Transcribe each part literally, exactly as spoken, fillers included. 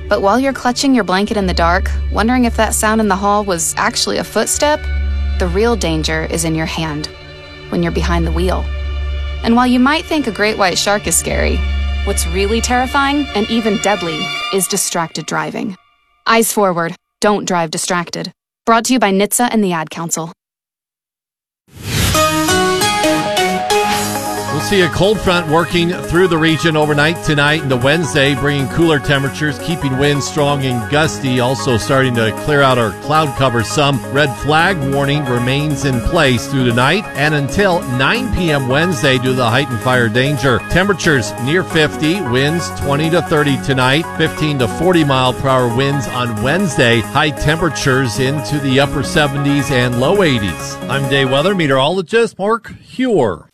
But while you're clutching your blanket in the dark, wondering if that sound in the hall was actually a footstep, the real danger is in your hand, when you're behind the wheel. And while you might think a great white shark is scary, what's really terrifying and even deadly is distracted driving. Eyes forward, don't drive distracted. Brought to you by N H T S A and the Ad Council. We'll see a cold front working through the region overnight tonight into Wednesday, bringing cooler temperatures, keeping winds strong and gusty, also starting to clear out our cloud cover some. Red flag warning remains in place through tonight and until nine p.m. Wednesday due to the heightened fire danger. Temperatures near fifty, winds twenty to thirty tonight, fifteen to forty mile per hour winds on Wednesday. High temperatures into the upper seventies and low eighties. I'm day weather meteorologist Mark Huer.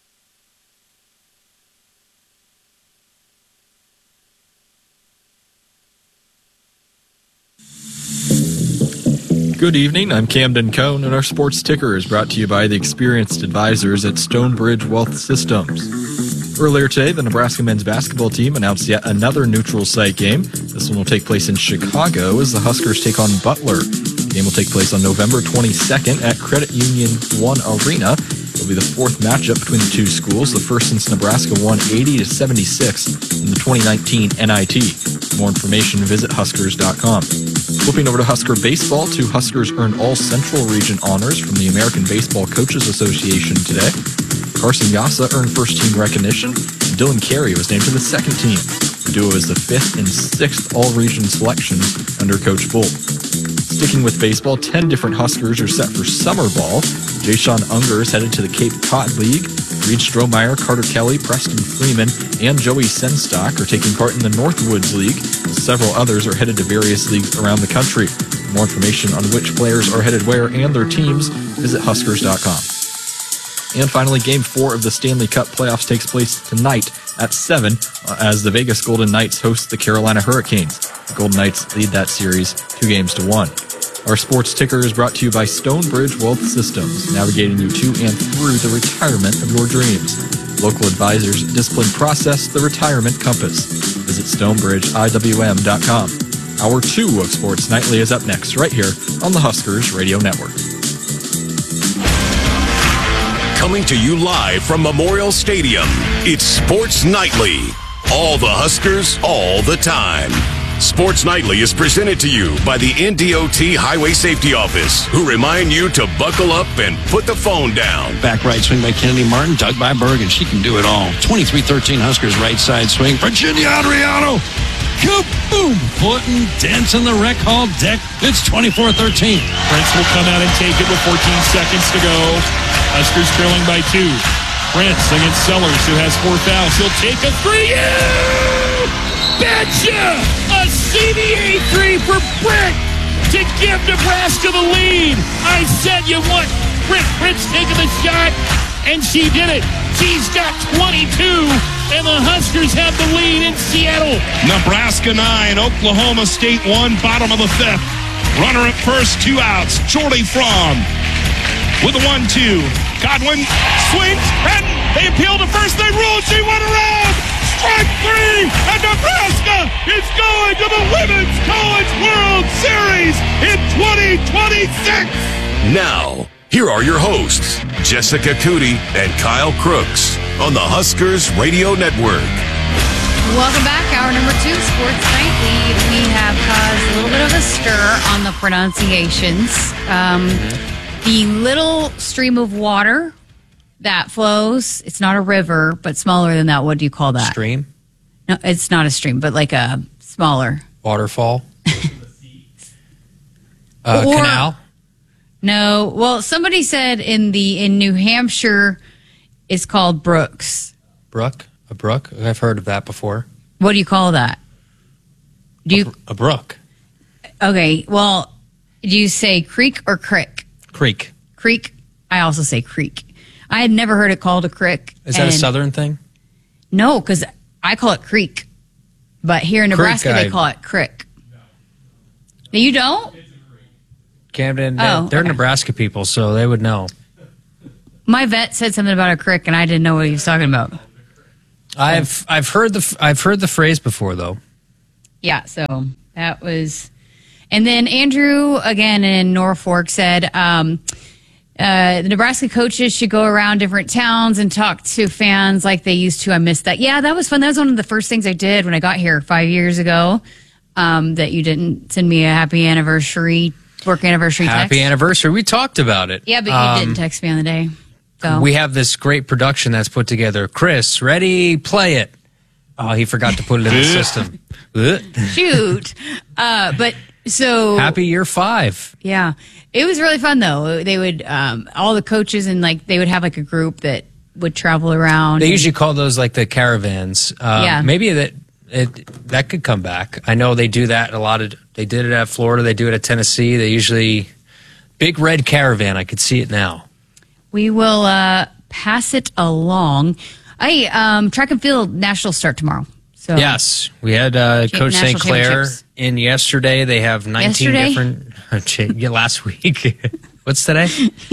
Good evening, I'm Camden Cohn, and our sports ticker is brought to you by the experienced advisors at Stonebridge Wealth Systems. Earlier today, the Nebraska men's basketball team announced yet another neutral site game. This one will take place in Chicago as the Huskers take on Butler. The game will take place on November twenty-second at Credit Union One Arena. It will be the fourth matchup between the two schools, the first since Nebraska won eighty to seventy-six in the twenty nineteen N I T. For more information, visit Huskers dot com. Flipping over to Husker baseball, two Huskers earned all Central Region honors from the American Baseball Coaches Association today. Carson Yassa earned first-team recognition, and Dylan Carey was named to the second team. The duo is the fifth and sixth all-region selections under Coach Bolt. Sticking with baseball, ten different Huskers are set for summer ball. Jayshon Unger is headed to the Cape Cod League. Reed Strohmeyer, Carter Kelly, Preston Freeman, and Joey Senstock are taking part in the Northwoods League. Several others are headed to various leagues around the country. For more information on which players are headed where and their teams, visit Huskers dot com. And finally, Game four of the Stanley Cup playoffs takes place tonight at seven as the Vegas Golden Knights host the Carolina Hurricanes. The Golden Knights lead that series two games to one. Our sports ticker is brought to you by Stonebridge Wealth Systems, navigating you to and through the retirement of your dreams. Local advisors, disciplined process, the retirement compass. Visit Stonebridge I W M dot com. Hour two of Sports Nightly is up next, right here on the Huskers Radio Network. Coming to you live from Memorial Stadium, it's Sports Nightly. All the Huskers, all the time. Sports Nightly is presented to you by the N D O T Highway Safety Office, who remind you to buckle up and put the phone down. Back right swing by Kennedy Martin, dug by Bergen. She can do it all. twenty-three thirteen Huskers right side swing. Virginia Adriano. Kaboom! Putting dents in the rec hall deck. It's twenty-four thirteen. Prince will come out and take it with fourteen seconds to go. Huskers trailing by two. Prince against Sellers, who has four fouls. He'll take a three. You betcha! A C B A three for Britt to give Nebraska the lead. I said you want Britt Prince taking the shot, and she did it. She's got twenty-two, and the Huskers have the lead in Seattle. Nebraska nine, Oklahoma State one, bottom of the fifth. Runner at first, two outs. Jordy Fromm with a one two. Godwin swings, and they appeal to first. They rule. She went around. Strike three, and Nebraska is going to the Women's College World Series in twenty twenty-six. Now, here are your hosts, Jessica Cootie and Kyle Crooks on the Huskers Radio Network. Welcome back. Hour number two, Sports Nightly. We have caused a little bit of a stir on the pronunciations. Um, the little stream of water that flows, it's not a river, but smaller than that. What do you call that? Stream? No, it's not a stream, but like a smaller. Waterfall? uh, or, canal? No. Well, somebody said in the in New Hampshire, it's called brooks. Brook? A brook? I've heard of that before. What do you call that? Do you A, a brook. Okay. Well, do you say creek or crick? Creek. Creek. I also say creek. I had never heard it called a crick. Is that a southern thing? No, because I call it creek. But here in Nebraska, creek, they call it crick. No. You don't? Camden, they're, oh, they're okay. Nebraska people, so they would know. My vet said something about a crick, and I didn't know what he was talking about. I've I've heard the I've heard the phrase before, though. Yeah, so that was... And then Andrew, again, in Norfolk said... Um, Uh, the Nebraska coaches should go around different towns and talk to fans like they used to. I missed that. Yeah, that was fun. That was one of the first things I did when I got here five years ago. Um, that you didn't send me a happy anniversary, work anniversary text. Happy anniversary. We talked about it. Yeah, but you Um, didn't text me on the day. So. We have this great production that's put together. Chris, ready, play it. Oh, he forgot to put it in the system. Shoot. Uh, but so. Happy year five. Yeah. It was really fun, though. They would, um, all the coaches and like, they would have like a group that would travel around. They and, usually call those like the caravans. Um, Yeah. Maybe that it, that could come back. I know they do that a lot of, they did it at Florida. They do it at Tennessee. They usually, big red caravan. I could see it now. We will uh, pass it along. Hey, um, track and field nationals start tomorrow. So Yes, we had uh, Cha- Coach Saint national Clair championships. in yesterday. They have nineteen Yesterday? different. yeah, last week. What's today?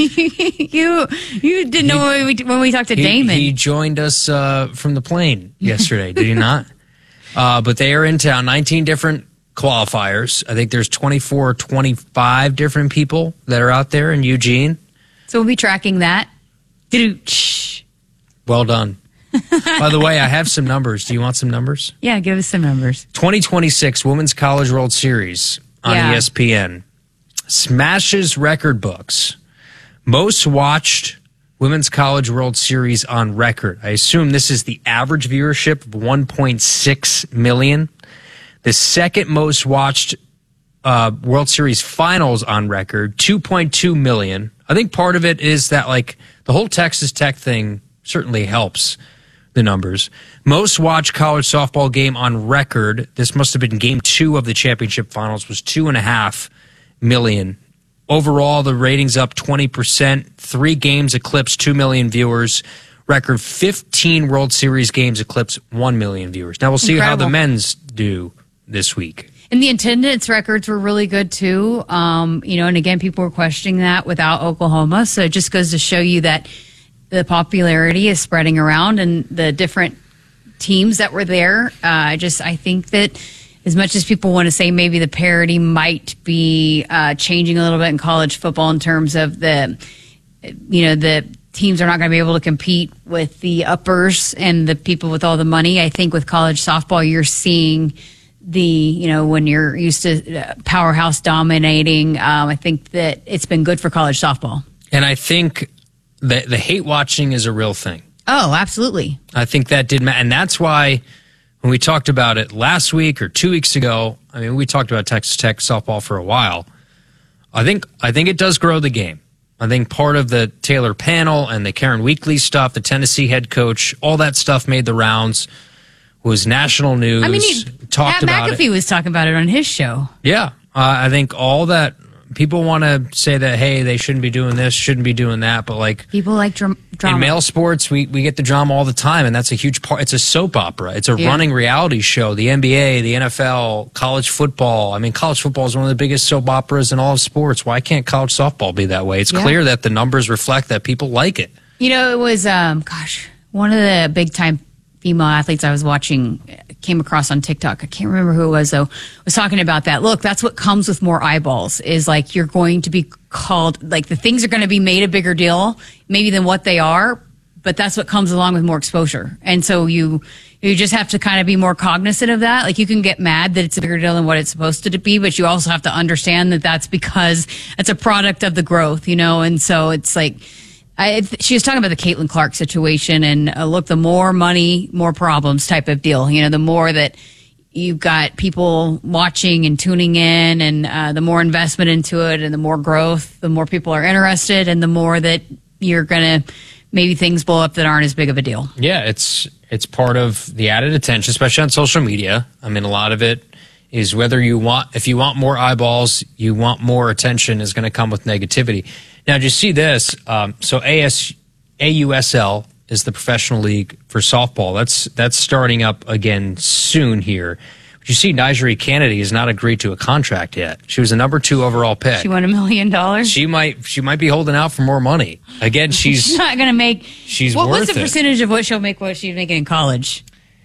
you you didn't know when we when we talked to He, Damon. he joined us uh, from the plane yesterday. Did he not? Uh, but they are in town. nineteen different qualifiers. I think there's twenty-four, twenty-five different people that are out there in Eugene. so we'll be tracking that. Doo-doo-shh. Well done. By the way, I have some numbers. Do you want some numbers? Yeah, give us some numbers. twenty twenty-six Women's College World Series on Yeah. E S P N smashes record books. Most watched Women's College World Series on record. I assume this is the average viewership of one point six million. The second most watched uh, World Series finals on record, two point two million. I think part of it is that like the whole Texas Tech thing certainly helps the numbers. Most watched college softball game on record. This must have been game two of the championship finals, was two and a half million. Overall, the ratings up twenty percent. Three games eclipsed two million viewers. Record fifteen World Series games eclipsed one million viewers. Now we'll see how the Incredible. men's do this week. And the attendance records were really good too. Um, you know, and again, people were questioning that without Oklahoma. So it just goes to show you that the popularity is spreading around and the different teams that were there. Uh, I just, I think that as much as people want to say maybe the parity might be uh, changing a little bit in college football in terms of the, you know, the teams are not going to be able to compete with the uppers and the people with all the money. I think with college softball, you're seeing the, you know, when you're used to uh, powerhouse dominating, um, I think that it's been good for college softball. And I think the the hate watching is a real thing. Oh, absolutely. I think that did matter. And that's why when we talked about it last week or two weeks ago, I mean, we talked about Texas Tech softball for a while. I think I think it does grow the game. I think part of the Taylor panel and the Karen Weekly stuff, the Tennessee head coach, all that stuff made the rounds, was national news. I mean, he, talked Pat about McAfee it. was talking about it on his show. Yeah. Uh, I think all that people want to say that, hey, they shouldn't be doing this, shouldn't be doing that. But like People like dram- drama. in male sports, we, we get the drama all the time. And that's a huge part. It's a soap opera. It's a Yeah. running reality show. The N B A, the N F L, college football. I mean, college football is one of the biggest soap operas in all of sports. Why can't college softball be that way? It's Yeah. clear that the numbers reflect that people like it. You know, it was, um, gosh, one of the big time female athletes I was watching came across on TikTok. I can't remember who it was though. Was talking about that. Look, that's what comes with more eyeballs is like you're going to be called, like the things are going to be made a bigger deal maybe than what they are, but that's what comes along with more exposure. And so you, you just have to kind of be more cognizant of that. Like you can get mad that it's a bigger deal than what it's supposed to be, but you also have to understand that that's because it's a product of the growth, you know? And so it's like, I, she was talking about the Caitlin Clark situation and uh, look, the more money, more problems type of deal. You know, the more that you've got people watching and tuning in and uh, the more investment into it and the more growth, the more people are interested and the more that you're going to maybe things blow up that aren't as big of a deal. Yeah, it's it's part of the added attention, especially on social media. I mean, a lot of it is whether you want, if you want more eyeballs, you want more attention is going to come with negativity. Now, did you see this? Um, so A S, A U S L is the professional league for softball. That's that's starting up again soon here. But you see, Nigeri Kennedy has not agreed to a contract yet. She was a number two overall pick. She won a million dollars. She might she might be holding out for more money. Again, she's She's not going to make. she's What worth was the it. percentage of what she'll make? What she's making in college?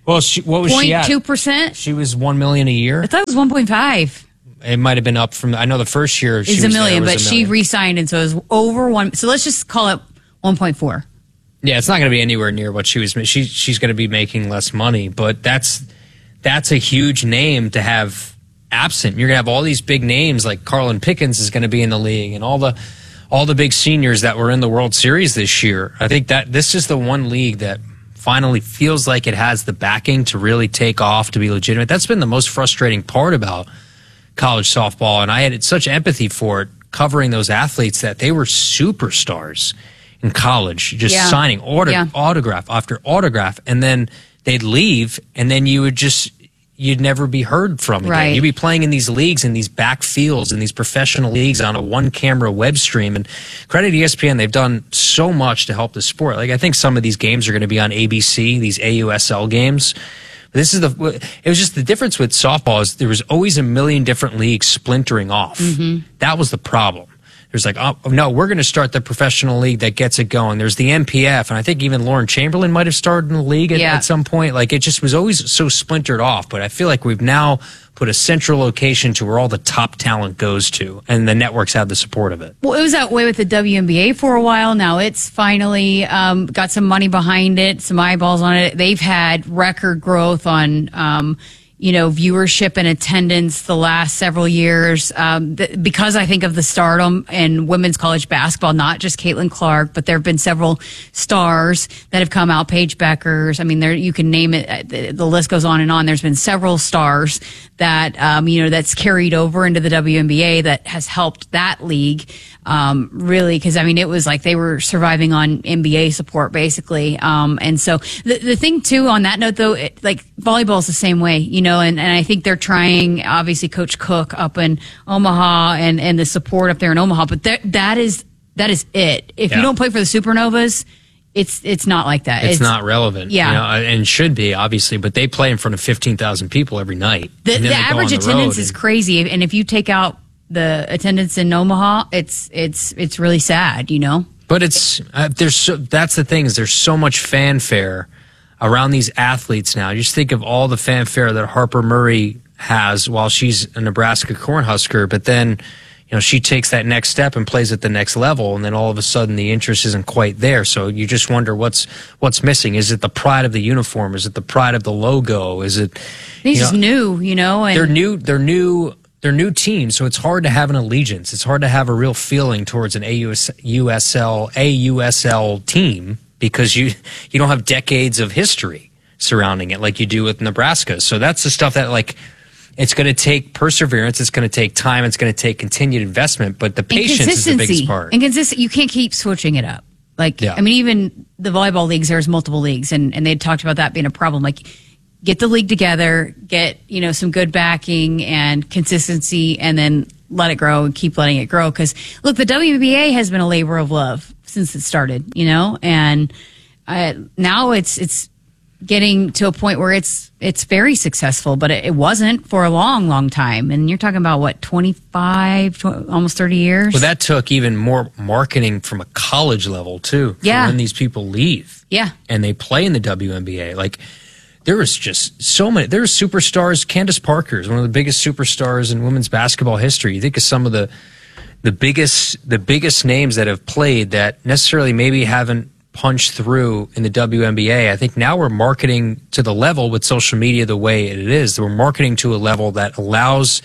Well, she, what was she at? zero point two percent? She was one million a year. I thought it was one point five. It might have been up from. I know the first year she It's was a million, there, but was a she million. re-signed, and so it was over one. So let's just call it one point four. Yeah, it's not going to be anywhere near what she was. She she's going to be making less money, but that's that's a huge name to have absent. You're going to have all these big names like Carlin Pickens is going to be in the league, and all the all the big seniors that were in the World Series this year. I think that this is the one league that finally feels like it has the backing to really take off, to be legitimate. That's been the most frustrating part about college softball, and I had such empathy for it, covering those athletes that they were superstars in college, just Yeah. signing auto- Yeah. autograph after autograph, and then they'd leave, and then you would just you'd never be heard from again. Right. You'd be playing in these leagues, in these back fields, in these professional leagues on a one-camera web stream. And credit to E S P N, they've done so much to help the sport. Like I think some of these games are going to be on A B C, these A U S L games. This is the. It was just the difference with softball is there was always a million different leagues splintering off. Mm-hmm. That was the problem. There's like, oh no, we're going to start the professional league that gets it going. There's the M P F, and I think even Lauren Chamberlain might have started in the league at, Yeah. at some point. Like it just was always so splintered off. But I feel like we've now put a central location to where all the top talent goes to, and the networks have the support of it. Well, it was that way with the W N B A for a while. Now it's finally um, got some money behind it, some eyeballs on it. They've had record growth on, um, you know, viewership and attendance the last several years um, th- because I think of the stardom in women's college basketball, not just Caitlin Clark, but there have been several stars that have come out, Paige Beckers. I mean, there you can name it. The, the list goes on and on. There's been several stars that, um, you know, that's carried over into the W N B A that has helped that league um, really, because I mean, it was like they were surviving on N B A support basically. Um, and so the, the thing too, on that note though, it, like volleyball is the same way, you know, and, and I think they're trying, obviously Coach Cook up in Omaha and, and the support up there in Omaha, but that, that is, that is it. If Yeah. you don't play for the Supernovas, it's, it's not like that. It's, not relevant, Yeah. you know, and should be obviously, but they play in front of fifteen thousand people every night. The, And then the they go average on the attendance road is and- crazy, and if you take out the attendance in Omaha, it's it's it's really sad, you know. But it's uh, there's so, that's the thing is there's so much fanfare around these athletes now. You just think of all the fanfare that Harper Murray has while she's a Nebraska Cornhusker, but then you know she takes that next step and plays at the next level, and then all of a sudden the interest isn't quite there. So you just wonder what's what's missing. Is it the pride of the uniform? Is it the pride of the logo? Is it They you just know, new, you know, and they're new. They're new. They're new teams, so it's hard to have an allegiance. It's hard to have a real feeling towards an A U S L A U S L team because you you don't have decades of history surrounding it like you do with Nebraska. So that's the stuff that like it's going to take perseverance. It's going to take time. It's going to take continued investment. But the and patience is the biggest consistency. part. And consistent, you can't keep switching it up. Like, Yeah. I mean, even the volleyball leagues, there's multiple leagues, and and they talked about that being a problem. Like, get the league together, get, you know, some good backing and consistency, and then let it grow and keep letting it grow. Because, look, the W N B A has been a labor of love since it started, you know, and uh, now it's it's getting to a point where it's it's very successful, but it, it wasn't for a long, long time. And you're talking about, what, twenty-five, tw- almost thirty years? Well, that took even more marketing from a college level, too, for Yeah. when these people leave. Yeah. And they play in the W N B A. Like, there was just so many. There were superstars. Candace Parker is one of the biggest superstars in women's basketball history. You think of some of the the biggest the biggest names that have played that necessarily maybe haven't punched through in the W N B A. I think now we're marketing to the level with social media the way it is. We're marketing to a level that allows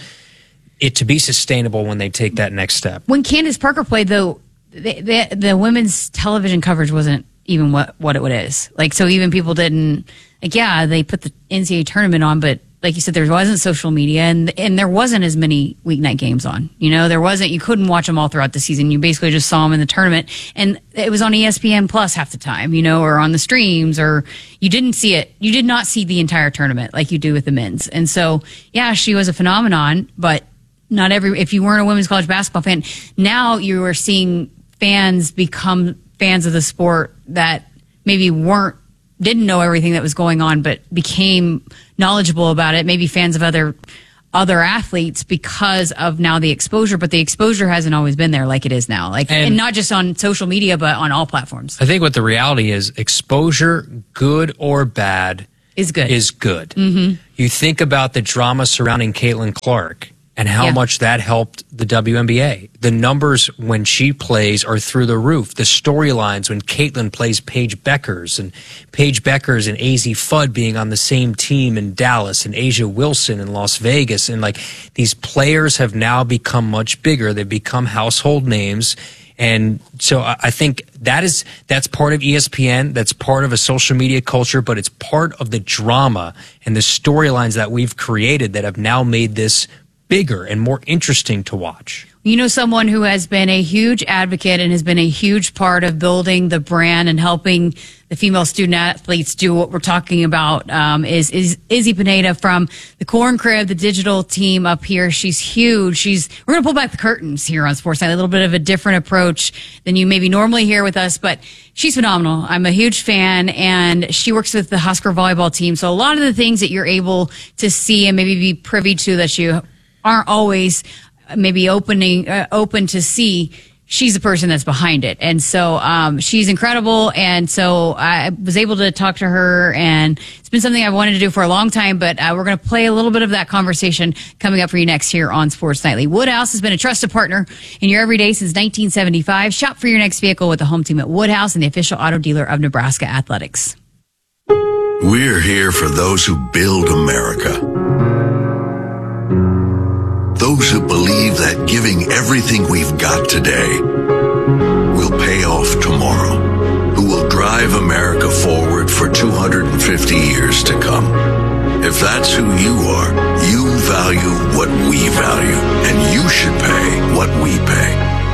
it to be sustainable when they take that next step. When Candace Parker played, though, the, the, the women's television coverage wasn't even what, what it is. Like, so even people didn't, like, yeah, they put the N C double A tournament on, but like you said, there wasn't social media, and and there wasn't as many weeknight games on. You know, there wasn't, you couldn't watch them all throughout the season. You basically just saw them in the tournament, and it was on E S P N Plus half the time, you know, or on the streams, or you didn't see it. You did not see the entire tournament like you do with the men's. And so, yeah, she was a phenomenon, but not every, if you weren't a women's college basketball fan, now you are seeing fans become fans of the sport that maybe weren't, didn't know everything that was going on, but became knowledgeable about it. Maybe fans of other, other athletes because of now the exposure, but the exposure hasn't always been there like it is now. Like, and, And- not just on social media, but on all platforms. I think what the reality is, exposure, good or bad, is good. Is good. Mm-hmm. You think about the drama surrounding Caitlin Clark and how Yeah. much that helped the W N B A. The numbers when she plays are through the roof. The storylines when Caitlin plays Paige Beckers and Paige Beckers and A Z Fudd being on the same team in Dallas and Asia Wilson in Las Vegas. And like these players have now become much bigger. They've become household names. And so I I think that is, that's part of E S P N. That's part of a social media culture, but it's part of the drama and the storylines that we've created that have now made this bigger and more interesting to watch. You know, someone who has been a huge advocate and has been a huge part of building the brand and helping the female student athletes do what we're talking about um, is, is Izzy Pineda from the Corn Crib, the digital team up here. She's huge. She's we're going to pull back the curtains here on Sports Night, a little bit of a different approach than you maybe normally hear with us, but she's phenomenal. I'm a huge fan, and she works with the Husker volleyball team. So a lot of the things that you're able to see and maybe be privy to that you aren't always maybe opening uh, open to see, she's the person that's behind it. And so um, she's incredible. And so I was able to talk to her, and it's been something I've wanted to do for a long time, but uh, we're going to play a little bit of that conversation coming up for you next here on Sports Nightly. Woodhouse has been a trusted partner in your everyday since nineteen seventy-five. Shop for your next vehicle with the home team at Woodhouse and the official auto dealer of Nebraska Athletics. We're here for those who build America. Those who believe that giving everything we've got today will pay off tomorrow, who will drive America forward for two hundred fifty years to come. If that's who you are, you value what we value, and you should pay what we pay.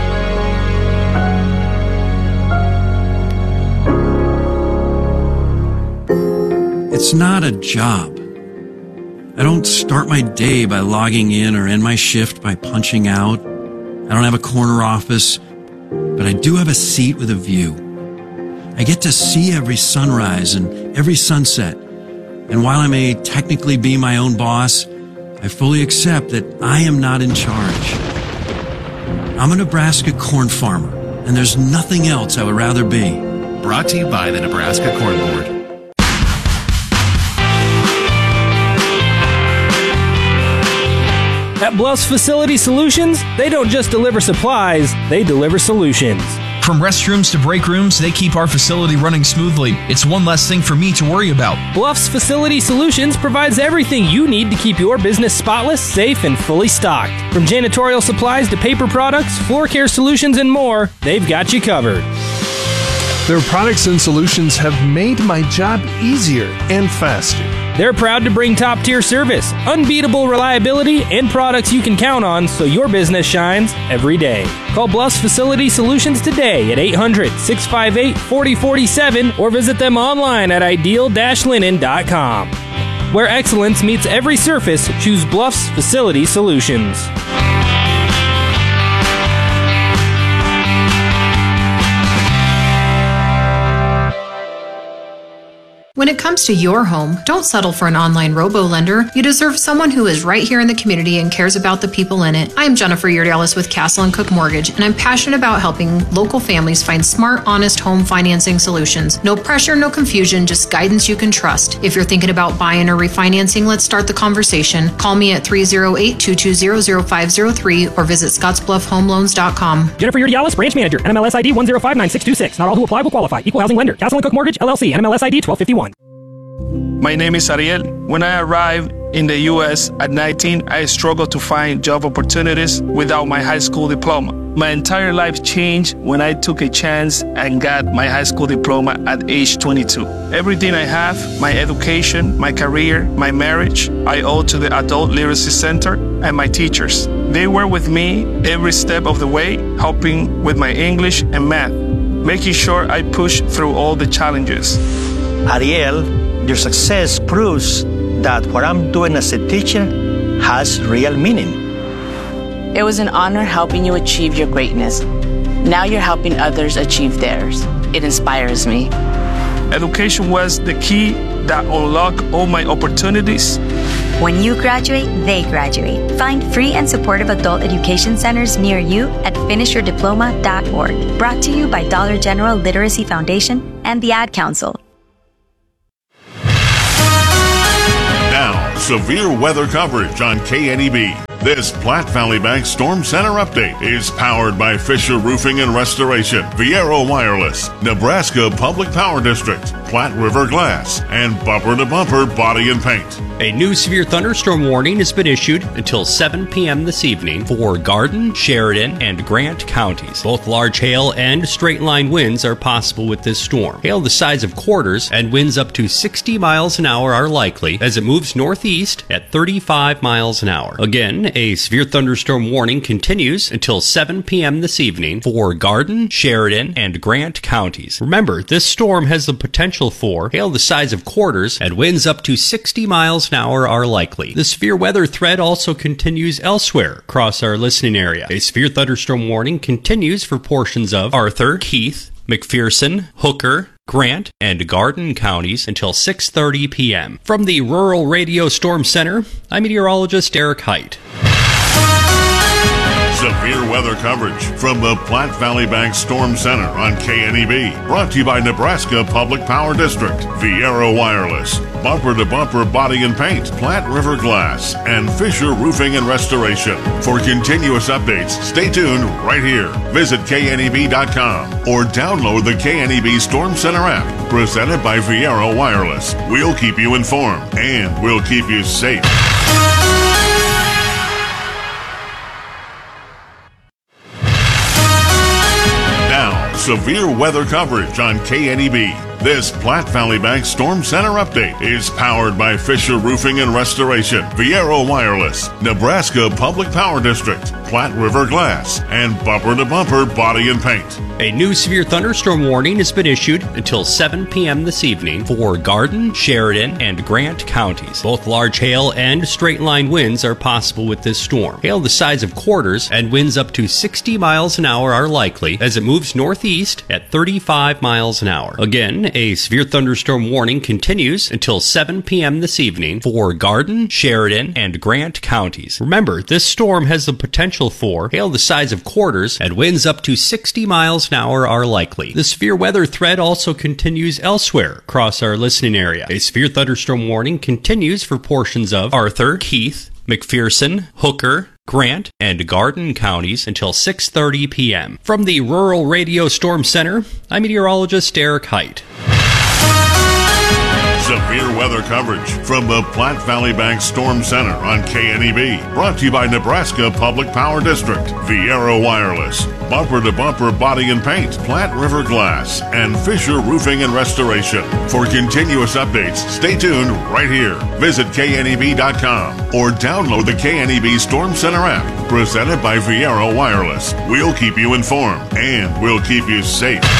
It's not a job. I don't start my day by logging in or end my shift by punching out. I don't have a corner office, but I do have a seat with a view. I get to see every sunrise and every sunset. And while I may technically be my own boss, I fully accept that I am not in charge. I'm a Nebraska corn farmer, and there's nothing else I would rather be. Brought to you by the Nebraska Corn Board. At Bluffs Facility Solutions, they don't just deliver supplies, they deliver solutions. From restrooms to break rooms, they keep our facility running smoothly. It's one less thing for me to worry about. Bluffs Facility Solutions provides everything you need to keep your business spotless, safe, and fully stocked. From janitorial supplies to paper products, floor care solutions, and more, they've got you covered. Their products and solutions have made my job easier and faster. They're proud to bring top-tier service, unbeatable reliability, and products you can count on so your business shines every day. Call Bluffs Facility Solutions today at eight hundred, six five eight, four oh four seven or visit them online at ideal dash linen dot com. Where excellence meets every surface, choose Bluffs Facility Solutions. When it comes to your home, don't settle for an online robo-lender. You deserve someone who is right here in the community and cares about the people in it. I'm Jennifer Yurdalis with Castle and Cook Mortgage, and I'm passionate about helping local families find smart, honest home financing solutions. No pressure, no confusion, just guidance you can trust. If you're thinking about buying or refinancing, let's start the conversation. Call me at three oh eight, two two zero, zero five zero three or visit scotts bluff home loans dot com. Jennifer Yurdalis, branch manager, N M L S I D one zero five nine six two six. Not all who apply will qualify. Equal housing lender. Castle and Cook Mortgage, L L C, N M L S I D twelve fifty-one. My name is Ariel. When I arrived in the U S at nineteen, I struggled to find job opportunities without my high school diploma. My entire life changed when I took a chance and got my high school diploma at age twenty-two. Everything I have, my education, my career, my marriage, I owe to the Adult Literacy Center and my teachers. They were with me every step of the way, helping with my English and math, making sure I pushed through all the challenges. Ariel, your success proves that what I'm doing as a teacher has real meaning. It was an honor helping you achieve your greatness. Now you're helping others achieve theirs. It inspires me. Education was the key that unlocked all my opportunities. When you graduate, they graduate. Find free and supportive adult education centers near you at finish your diploma dot org. Brought to you by Dollar General Literacy Foundation and the Ad Council. severe weather coverage on K N E B. This Platte Valley Bank Storm Center update is powered by Fisher Roofing and Restoration, Viero Wireless, Nebraska Public Power District, Platte River Glass, and Bumper to Bumper Body and Paint. A new severe thunderstorm warning has been issued until seven p.m. this evening for Garden, Sheridan, and Grant counties. Both large hail and straight-line winds are possible with this storm. Hail the size of quarters and winds up to sixty miles an hour are likely as it moves northeast at thirty-five miles an hour. Again, a severe thunderstorm warning continues until seven p.m. this evening for Garden, Sheridan, and Grant counties. Remember, this storm has the potential for hail the size of quarters and winds up to sixty miles an hour are likely. The severe weather threat also continues elsewhere across our listening area. A severe thunderstorm warning continues for portions of Arthur, Keith, McPherson, Hooker, Grant, and Garden counties until six thirty p.m. From the Rural Radio Storm Center, I'm meteorologist Eric Height. Severe weather coverage from the Platte Valley Bank Storm Center on K N E B. Brought to you by Nebraska Public Power District, Viero Wireless, Bumper to Bumper Body and Paint, Platte River Glass, and Fisher Roofing and Restoration. For continuous updates, stay tuned right here. Visit K N E B dot com or download the K N E B Storm Center app, presented by Viero Wireless. We'll keep you informed and we'll keep you safe. Severe weather coverage on K N E B. This Platte Valley Bank Storm Center update is powered by Fisher Roofing and Restoration, Viero Wireless, Nebraska Public Power District, Platte River Glass, and Bumper to Bumper Body and Paint. A new severe thunderstorm warning has been issued until seven p.m. this evening for Garden, Sheridan, and Grant counties. Both large hail and straight-line winds are possible with this storm. Hail the size of quarters and winds up to sixty miles an hour are likely as it moves northeast at thirty-five miles an hour. Again, a severe thunderstorm warning continues until seven p.m. this evening for Garden, Sheridan, and Grant counties. Remember, this storm has the potential for hail the size of quarters and winds up to sixty miles an hour are likely. The severe weather threat also continues elsewhere across our listening area. A severe thunderstorm warning continues for portions of Arthur, Keith, McPherson, Hooker, Grant, and Garden counties until six thirty p.m. From the Rural Radio Storm Center, I'm meteorologist Eric Height. Severe weather coverage from the Platte Valley Bank Storm Center on K N E B. Brought to you by Nebraska Public Power District, Viero Wireless, Bumper to Bumper Body and Paint, Platte River Glass, and Fisher Roofing and Restoration. For continuous updates, stay tuned right here. Visit K N E B dot com or download the K N E B Storm Center app, presented by Viero Wireless. We'll keep you informed and we'll keep you safe.